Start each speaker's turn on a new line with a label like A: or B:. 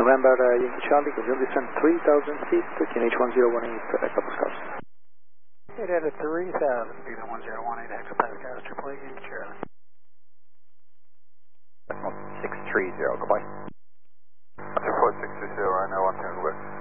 A: November Yankee Charlie, confirm descent 3,000 feet, QNH 1018, hectopascals.
B: It had a 3,000 feet at 1018 hectopascals, AAA Yankee Charlie.
C: 630, goodbye.
D: 14630, I know 110 west.